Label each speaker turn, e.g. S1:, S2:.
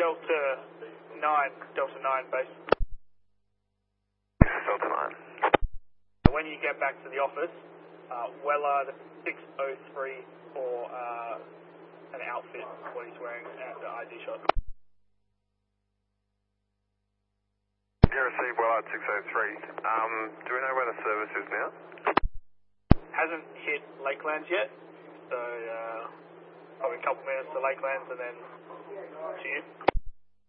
S1: Delta 9 base.
S2: Delta 9.
S1: When you get back to the office, Weller 603 for an outfit, what he's wearing, and ID shot.
S2: You received Weller 603. Do we know where the service is now?
S1: Hasn't hit Lakelands yet, so probably a couple minutes to Lakelands and then to you.